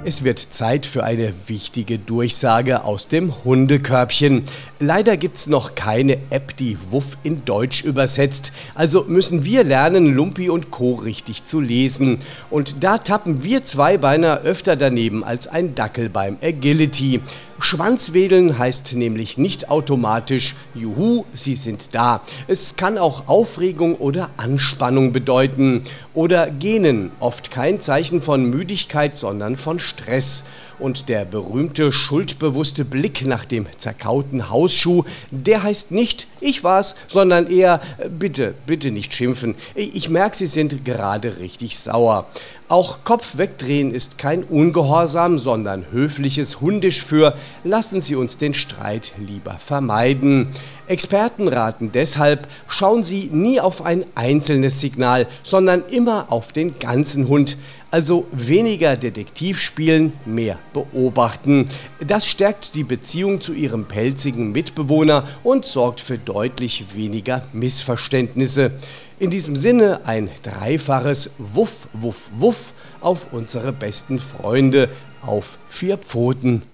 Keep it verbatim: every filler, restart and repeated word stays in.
Es wird Zeit für eine wichtige Durchsage aus dem Hundekörbchen. Leider gibt's noch keine App, die Wuff in Deutsch übersetzt. Also müssen wir lernen, Lumpi und Co. richtig zu lesen. Und da tappen wir Zweibeiner öfter daneben als ein Dackel beim Agility. Schwanzwedeln heißt nämlich nicht automatisch Juhu, sie sind da. Es kann auch Aufregung oder Anspannung bedeuten. Oder gähnen, oft kein Zeichen von Müdigkeit, sondern von Stress. Und der berühmte schuldbewusste Blick nach dem zerkauten Hausschuh, der heißt nicht ich war's, sondern eher bitte, bitte nicht schimpfen. Ich merke, Sie sind gerade richtig sauer. Auch Kopf wegdrehen ist kein Ungehorsam, sondern höfliches Hundisch für lassen Sie uns den Streit lieber vermeiden. Experten raten deshalb, schauen Sie nie auf ein einzelnes Signal, sondern immer auf den ganzen Hund. Also weniger Detektiv spielen, mehr beobachten. Das stärkt die Beziehung zu Ihrem pelzigen Mitbewohner und sorgt für deutlich weniger Missverständnisse. In diesem Sinne ein dreifaches Wuff, Wuff, Wuff auf unsere besten Freunde auf vier Pfoten.